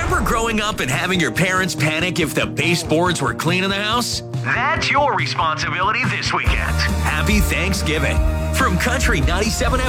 Remember growing up and having your parents panic if the baseboards were clean in the house? That's your responsibility this weekend. Happy Thanksgiving from Country 97 FM.